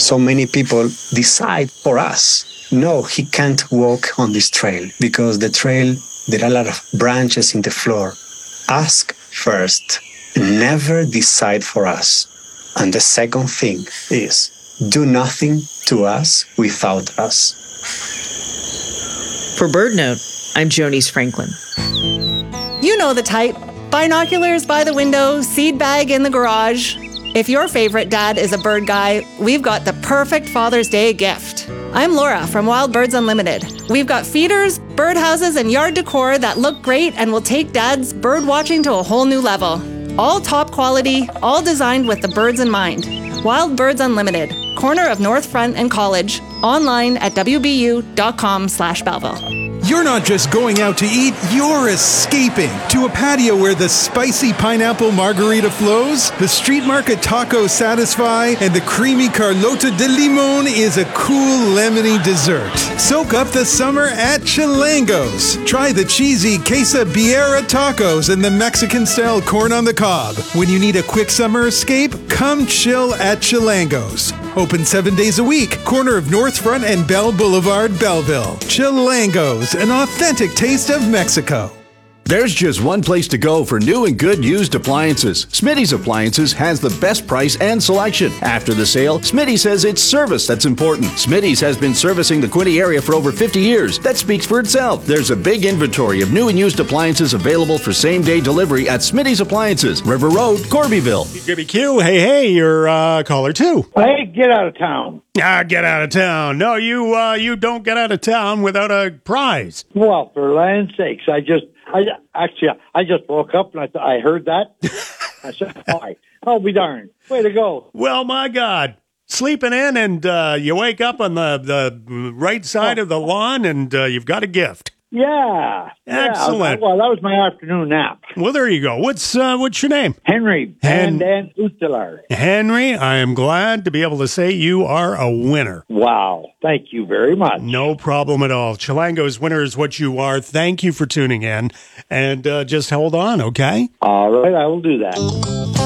so many people decide for us, no, he can't walk on this trail because the trail, there are a lot of branches in the floor. Ask first. Never decide for us. And the second thing is, do nothing to us without us. For BirdNote, I'm Jonice Franklin. You know the type. Binoculars by the window, seed bag in the garage. If your favorite dad is a bird guy, we've got the perfect Father's Day gift. I'm Laura from Wild Birds Unlimited. We've got feeders, birdhouses, and yard decor that look great and will take dad's bird watching to a whole new level. All top quality, all designed with the birds in mind. Wild Birds Unlimited, corner of North Front and College, online at wbu.com/Belleville. You're not just going out to eat, you're escaping to a patio where the spicy pineapple margarita flows, the street market tacos satisfy, and the creamy Carlota de Limon is a cool lemony dessert. Soak up the summer at Chilangos. Try the cheesy quesadilla tacos and the Mexican-style corn on the cob. When you need a quick summer escape, come chill at Chilangos. Open 7 days a week, corner of North Front and Bell Boulevard, Belleville. Chilangos, an authentic taste of Mexico. There's just one place to go for new and good used appliances. Smitty's Appliances has the best price and selection. After the sale, Smitty says it's service that's important. Smitty's has been servicing the Quinte area for over 50 years. That speaks for itself. There's a big inventory of new and used appliances available for same-day delivery at Smitty's Appliances, River Road, Corbyville. QBQ, hey, you're caller 2. Hey, get out of town. Get out of town. No, you don't get out of town without a prize. Well, for land's sakes, I just woke up and I heard that. I said, "Hi, I'll be darned. Way to go." Well, my God. Sleeping in and you wake up on the right side of the lawn and you've got a gift. Yeah. Excellent. Well, that was my afternoon nap. Well, there you go. What's your name? Henry and Utilar. Henry, I am glad to be able to say you are a winner. Wow. Thank you very much. No problem at all. Chilango's winner is what you are. Thank you for tuning in. And just hold on, okay? All right, I will do that.